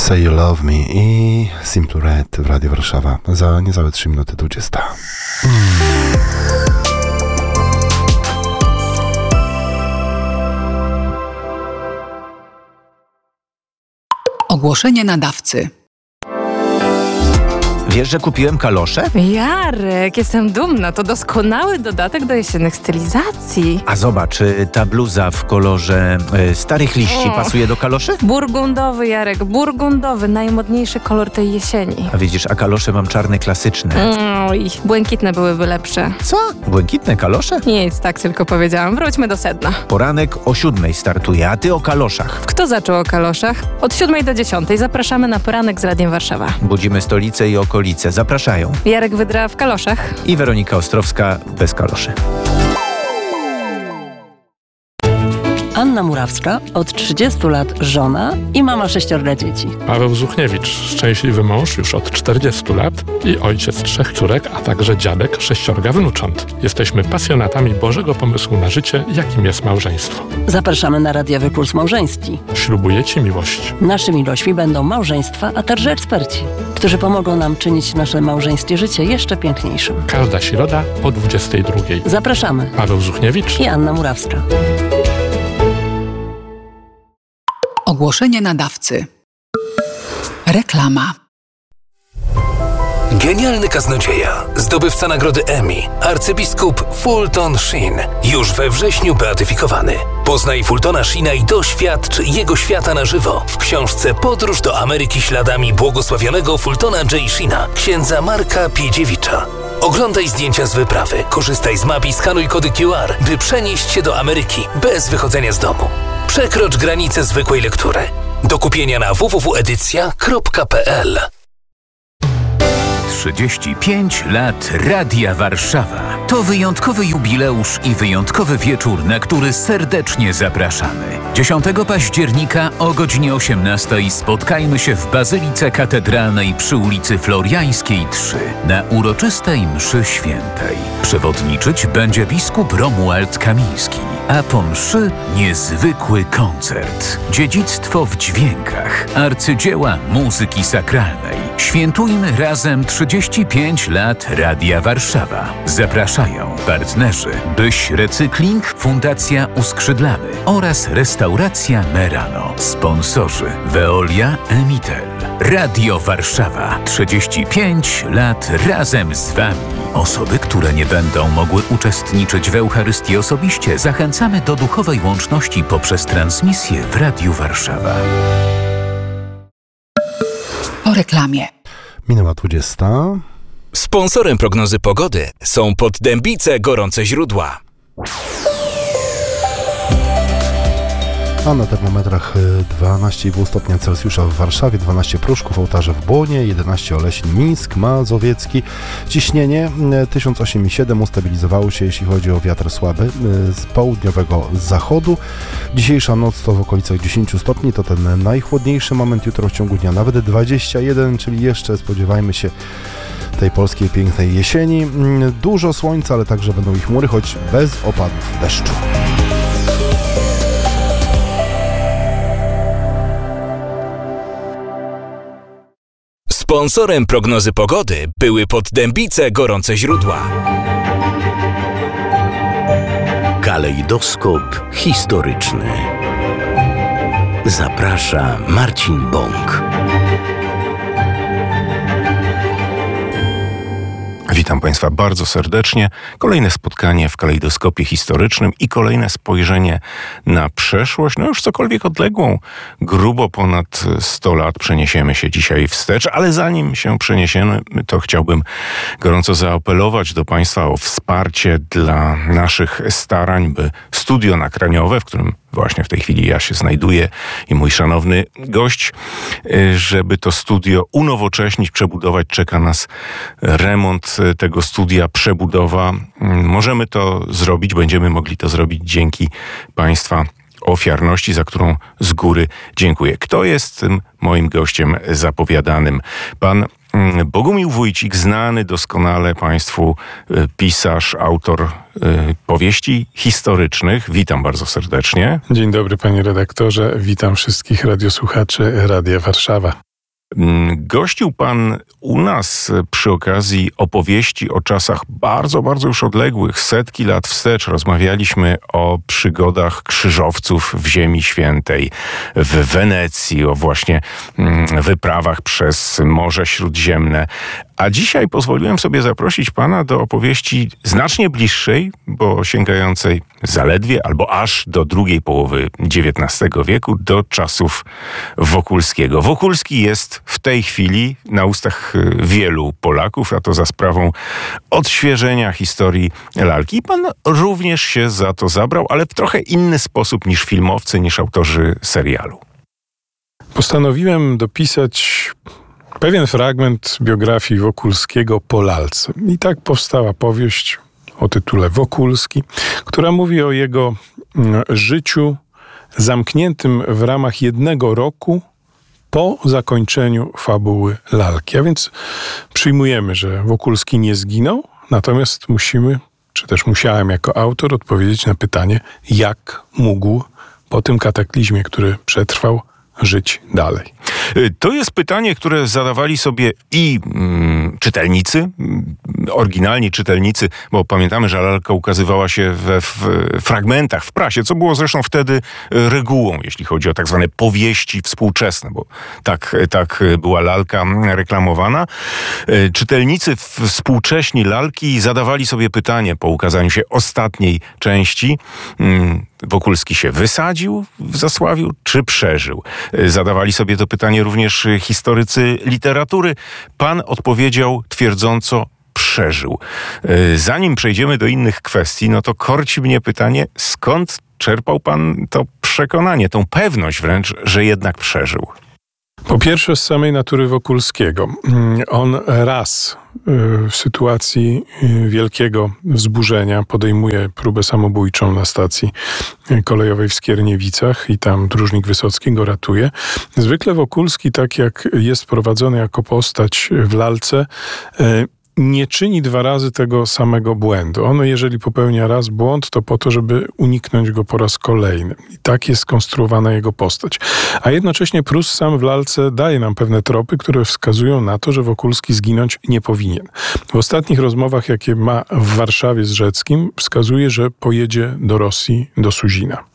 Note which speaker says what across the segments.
Speaker 1: Say You Love Me i Simple Red w Radiu Warszawa. Za niecałe 3 minuty 20.
Speaker 2: Ogłoszenie nadawcy.
Speaker 3: Wiesz, że kupiłem kalosze?
Speaker 4: Jarek, jestem dumna. To doskonały dodatek do jesiennych stylizacji.
Speaker 3: A zobacz, ta bluza w kolorze starych liści pasuje do kaloszy?
Speaker 4: Burgundowy, Jarek, burgundowy. Najmodniejszy kolor tej jesieni.
Speaker 3: A widzisz, a kalosze mam czarne klasyczne.
Speaker 4: Oj, błękitne byłyby lepsze.
Speaker 3: Co? Błękitne kalosze?
Speaker 4: Nic, tak tylko powiedziałam. Wróćmy do sedna.
Speaker 3: Poranek o 7 startuje, a ty o kaloszach.
Speaker 4: Kto zaczął o kaloszach? Od 7 do 10 zapraszamy na poranek z Radiem Warszawa.
Speaker 3: Budzimy stolicę i okolice. Zapraszają.
Speaker 4: Jarek Wydra w kaloszach.
Speaker 3: I Weronika Ostrowska bez kaloszy.
Speaker 5: Anna Murawska, od 30 lat żona i mama 6 dzieci.
Speaker 6: Paweł Zuchniewicz, szczęśliwy mąż już od 40 lat i ojciec 3 córek, a także dziadek 6 wnucząt. Jesteśmy pasjonatami Bożego pomysłu na życie, jakim jest małżeństwo.
Speaker 5: Zapraszamy na radiowy kurs małżeński.
Speaker 6: Ślubuję Ci miłość.
Speaker 5: Naszymi gośćmi będą małżeństwa, a także eksperci, którzy pomogą nam czynić nasze małżeńskie życie jeszcze piękniejszym.
Speaker 6: Każda środa o 22:00.
Speaker 5: Zapraszamy.
Speaker 6: Paweł Zuchniewicz
Speaker 5: I Anna Murawska.
Speaker 2: Ogłoszenie nadawcy. Reklama.
Speaker 7: Genialny kaznodzieja, zdobywca nagrody Emmy, arcybiskup Fulton Sheen, już we wrześniu beatyfikowany. Poznaj Fultona Sheena i doświadcz jego świata na żywo w książce Podróż do Ameryki śladami błogosławionego Fultona J. Sheena, księdza Marka Piedziewicza. Oglądaj zdjęcia z wyprawy, korzystaj z map i skanuj kody QR, by przenieść się do Ameryki bez wychodzenia z domu. Przekrocz granicę zwykłej lektury. Do kupienia na www.edycja.pl.
Speaker 8: 35 lat Radia Warszawa. To wyjątkowy jubileusz i wyjątkowy wieczór, na który serdecznie zapraszamy. 10 października o godzinie 18 spotkajmy się w Bazylice Katedralnej przy ulicy Floriańskiej 3 na uroczystej mszy świętej. Przewodniczyć będzie biskup Romuald Kamiński, a po mszy niezwykły koncert. Dziedzictwo w dźwiękach, arcydzieła muzyki sakralnej. Świętujmy razem 35 lat Radia Warszawa. Zapraszają partnerzy Byś Recykling, Fundacja Uskrzydlamy oraz Restauracja Merano. Sponsorzy Veolia, Emitel. Radio Warszawa. 35 lat razem z Wami. Osoby, które nie będą mogły uczestniczyć w Eucharystii osobiście, zachęcamy do duchowej łączności poprzez transmisję w Radiu Warszawa.
Speaker 2: Po reklamie.
Speaker 1: Minęła 20.
Speaker 7: Sponsorem prognozy pogody są Poddębice Gorące Źródła.
Speaker 1: A na termometrach 12,5 stopnia Celsjusza w Warszawie, 12 Pruszków, Ołtarze w Błonie, 11 Oleśń, Mińsk, Mazowiecki. Ciśnienie 1008,7 ustabilizowało się, jeśli chodzi o wiatr słaby z południowego zachodu. Dzisiejsza noc to w okolicach 10 stopni, to ten najchłodniejszy moment. Jutro w ciągu dnia nawet 21, czyli jeszcze spodziewajmy się tej polskiej pięknej jesieni. Dużo słońca, ale także będą i chmury, choć bez opadów deszczu.
Speaker 7: Sponsorem prognozy pogody były Poddębice Gorące Źródła.
Speaker 9: Kalejdoskop historyczny. Zaprasza Marcin Bąk.
Speaker 10: Witam Państwa bardzo serdecznie. Kolejne spotkanie w kalejdoskopie historycznym i kolejne spojrzenie na przeszłość, no już cokolwiek odległą. Grubo ponad 100 lat przeniesiemy się dzisiaj wstecz, ale zanim się przeniesiemy, to chciałbym gorąco zaapelować do Państwa o wsparcie dla naszych starań, by studio nakraniowe, w którym właśnie w tej chwili ja się znajduję i mój szanowny gość, żeby to studio unowocześnić, przebudować. Czeka nas remont tego studia, przebudowa. Możemy to zrobić, będziemy mogli to zrobić dzięki Państwa ofiarności, za którą z góry dziękuję. Kto jest tym moim gościem zapowiadanym? Pan Bogumił Wójcik, znany doskonale Państwu pisarz, autor powieści historycznych. Witam bardzo serdecznie.
Speaker 6: Dzień dobry, panie redaktorze. Witam wszystkich radiosłuchaczy Radia Warszawa.
Speaker 10: Gościł pan u nas przy okazji opowieści o czasach bardzo, bardzo już odległych, setki lat wstecz. Rozmawialiśmy o przygodach krzyżowców w Ziemi Świętej, w Wenecji, o właśnie wyprawach przez Morze Śródziemne. A dzisiaj pozwoliłem sobie zaprosić pana do opowieści znacznie bliższej, bo sięgającej zaledwie albo aż do drugiej połowy XIX wieku, do czasów Wokulskiego. Wokulski jest w tej chwili na ustach wielu Polaków, a to za sprawą odświeżenia historii lalki. I pan również się za to zabrał, ale w trochę inny sposób niż filmowcy, niż autorzy serialu.
Speaker 11: Postanowiłem dopisać pewien fragment biografii Wokulskiego po lalce. I tak powstała powieść o tytule Wokulski, która mówi o jego życiu zamkniętym w ramach 1 roku po zakończeniu fabuły lalki. A więc przyjmujemy, że Wokulski nie zginął, natomiast musimy, czy też musiałem jako autor odpowiedzieć na pytanie, jak mógł po tym kataklizmie, który przetrwał, żyć dalej.
Speaker 10: To jest pytanie, które zadawali sobie i czytelnicy, oryginalni czytelnicy, bo pamiętamy, że lalka ukazywała się w fragmentach w prasie, co było zresztą wtedy regułą, jeśli chodzi o tak zwane powieści współczesne, bo tak była lalka reklamowana. Czytelnicy współcześni lalki zadawali sobie pytanie po ukazaniu się ostatniej części. Wokulski się wysadził w Zasławiu, czy przeżył? Zadawali sobie to pytanie również historycy literatury. Pan odpowiedział twierdząco, przeżył. Zanim przejdziemy do innych kwestii, no to korci mnie pytanie, skąd czerpał pan to przekonanie, tą pewność wręcz, że jednak przeżył?
Speaker 11: Po pierwsze, z samej natury Wokulskiego. On raz w sytuacji wielkiego wzburzenia podejmuje próbę samobójczą na stacji kolejowej w Skierniewicach i tam dróżnik Wysocki go ratuje. Zwykle Wokulski, tak jak jest prowadzony jako postać w lalce, nie czyni 2 razy tego samego błędu. On, jeżeli popełnia raz błąd, to po to, żeby uniknąć go po raz kolejny. I tak jest skonstruowana jego postać. A jednocześnie Prus sam w lalce daje nam pewne tropy, które wskazują na to, że Wokulski zginąć nie powinien. W ostatnich rozmowach, jakie ma w Warszawie z Rzeckim, wskazuje, że pojedzie do Rosji, do Suzina.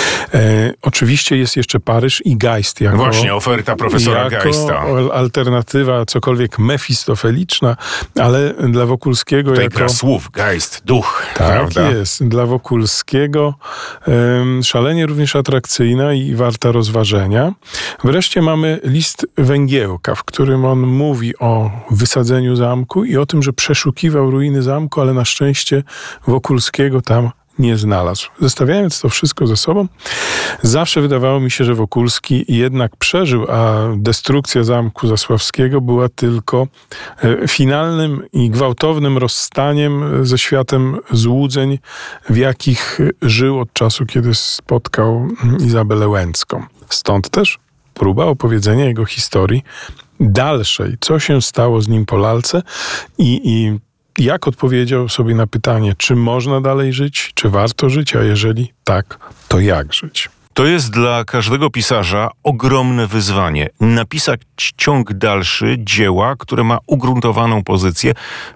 Speaker 11: Oczywiście jest jeszcze Paryż i Geist.
Speaker 10: Właśnie, oferta profesora Geista.
Speaker 11: Alternatywa, cokolwiek mefistofeliczna, ale dla Wokulskiego
Speaker 10: tutaj gra słów, Geist, duch.
Speaker 11: Tak,
Speaker 10: prawda?
Speaker 11: Jest. Dla Wokulskiego szalenie również atrakcyjna i warta rozważenia. Wreszcie mamy list Węgiełka, w którym on mówi o wysadzeniu zamku i o tym, że przeszukiwał ruiny zamku, ale na szczęście Wokulskiego tam nie znalazł. Zestawiając to wszystko ze sobą, zawsze wydawało mi się, że Wokulski jednak przeżył, a destrukcja zamku zasławskiego była tylko finalnym i gwałtownym rozstaniem ze światem złudzeń, w jakich żył od czasu, kiedy spotkał Izabelę Łęcką. Stąd też próba opowiedzenia jego historii dalszej, co się stało z nim po lalce i jak odpowiedział sobie na pytanie, czy można dalej żyć, czy warto żyć, a jeżeli tak, to jak żyć?
Speaker 10: To jest dla każdego pisarza ogromne wyzwanie. Napisać ciąg dalszy dzieła, które ma ugruntowaną pozycję.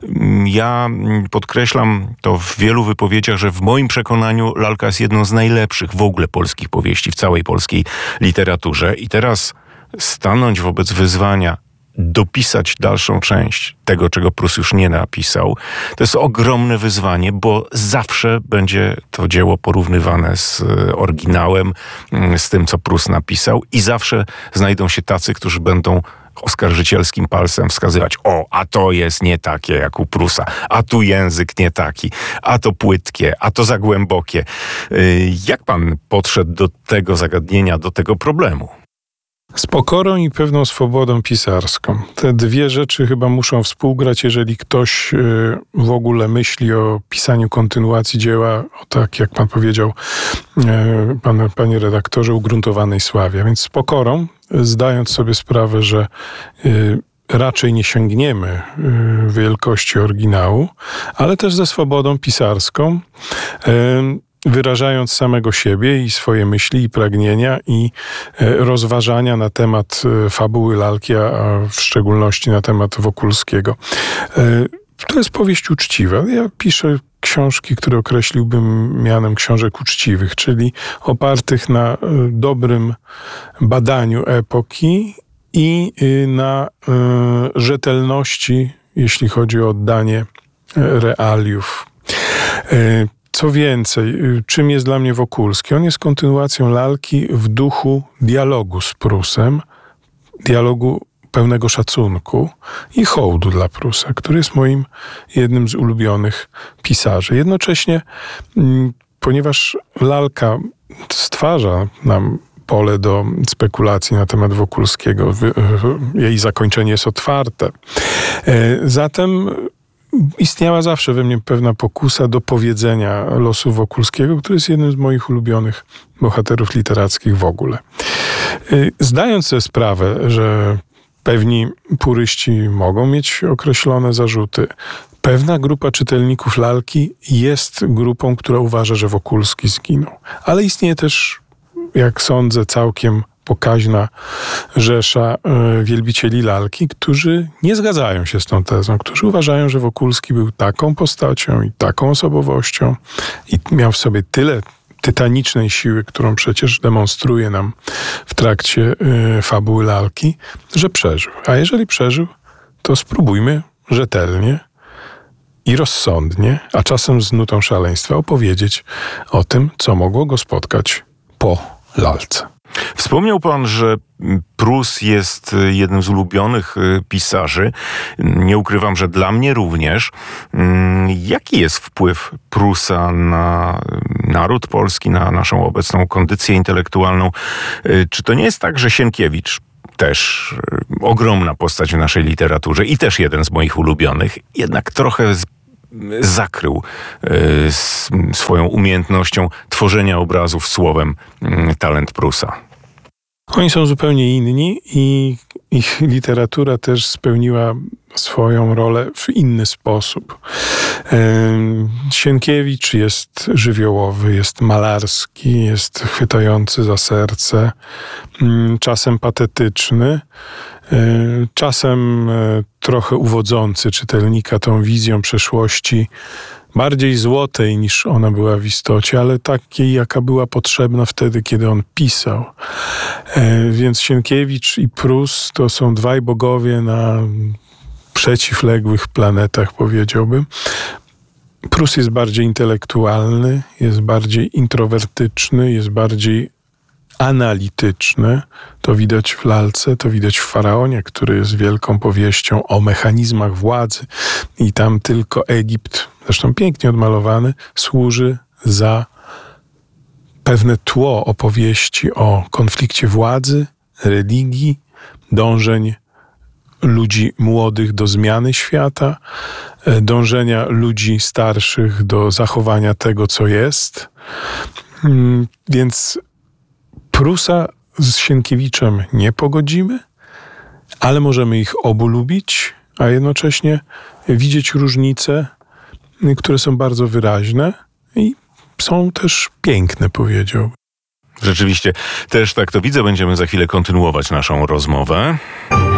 Speaker 10: Ja podkreślam to w wielu wypowiedziach, że w moim przekonaniu lalka jest jedną z najlepszych w ogóle polskich powieści, w całej polskiej literaturze. I teraz stanąć wobec wyzwania, dopisać dalszą część tego, czego Prus już nie napisał, to jest ogromne wyzwanie, bo zawsze będzie to dzieło porównywane z oryginałem, z tym, co Prus napisał i zawsze znajdą się tacy, którzy będą oskarżycielskim palcem wskazywać, a to jest nie takie jak u Prusa, a tu język nie taki, a to płytkie, a to za głębokie. Jak pan podszedł do tego zagadnienia, do tego problemu?
Speaker 11: Z pokorą i pewną swobodą pisarską. Te 2 rzeczy chyba muszą współgrać, jeżeli ktoś w ogóle myśli o pisaniu kontynuacji dzieła, o tak jak pan powiedział, panie redaktorze, ugruntowanej sławie. A więc z pokorą, zdając sobie sprawę, że raczej nie sięgniemy wielkości oryginału, ale też ze swobodą pisarską. wyrażając samego siebie i swoje myśli i pragnienia i rozważania na temat fabuły lalki, a w szczególności na temat Wokulskiego. To jest powieść uczciwa. Ja piszę książki, które określiłbym mianem książek uczciwych, czyli opartych na dobrym badaniu epoki i na rzetelności, jeśli chodzi o oddanie realiów. Co więcej, czym jest dla mnie Wokulski? On jest kontynuacją lalki w duchu dialogu z Prusem, dialogu pełnego szacunku i hołdu dla Prusa, który jest moim jednym z ulubionych pisarzy. Jednocześnie, ponieważ lalka stwarza nam pole do spekulacji na temat Wokulskiego, jej zakończenie jest otwarte. Zatem istniała zawsze we mnie pewna pokusa do powiedzenia losu Wokulskiego, który jest jednym z moich ulubionych bohaterów literackich w ogóle. Zdając sobie sprawę, że pewni puryści mogą mieć określone zarzuty, pewna grupa czytelników lalki jest grupą, która uważa, że Wokulski zginął. Ale istnieje też, jak sądzę, całkiem pokaźna rzesza wielbicieli lalki, którzy nie zgadzają się z tą tezą, którzy uważają, że Wokulski był taką postacią i taką osobowością i miał w sobie tyle tytanicznej siły, którą przecież demonstruje nam w trakcie fabuły lalki, że przeżył. A jeżeli przeżył, to spróbujmy rzetelnie i rozsądnie, a czasem z nutą szaleństwa opowiedzieć o tym, co mogło go spotkać po lalce.
Speaker 10: Wspomniał pan, że Prus jest jednym z ulubionych pisarzy. Nie ukrywam, że dla mnie również. Jaki jest wpływ Prusa na naród polski, na naszą obecną kondycję intelektualną? Czy to nie jest tak, że Sienkiewicz, też ogromna postać w naszej literaturze i też jeden z moich ulubionych, jednak trochę zakrył swoją umiejętnością tworzenia obrazów słowem talent Prusa?
Speaker 11: Oni są zupełnie inni i ich literatura też spełniła swoją rolę w inny sposób. Sienkiewicz jest żywiołowy, jest malarski, jest chwytający za serce, czasem patetyczny, czasem trochę uwodzący czytelnika tą wizją przeszłości, bardziej złotej niż ona była w istocie, ale takiej, jaka była potrzebna wtedy, kiedy on pisał. Więc Sienkiewicz i Prus to są dwaj bogowie na przeciwległych planetach, powiedziałbym. Prus jest bardziej intelektualny, jest bardziej introwertyczny, jest bardziej analityczny. To widać w lalce, to widać w Faraonie, który jest wielką powieścią o mechanizmach władzy i tam tylko Egipt, zresztą pięknie odmalowany, służy za pewne tło opowieści o konflikcie władzy, religii, dążeń ludzi młodych do zmiany świata, dążenia ludzi starszych do zachowania tego, co jest. Więc Prusa z Sienkiewiczem nie pogodzimy, ale możemy ich obu lubić, a jednocześnie widzieć różnice, które są bardzo wyraźne i są też piękne, powiedziałbym.
Speaker 10: Rzeczywiście, też tak to widzę. Będziemy za chwilę kontynuować naszą rozmowę.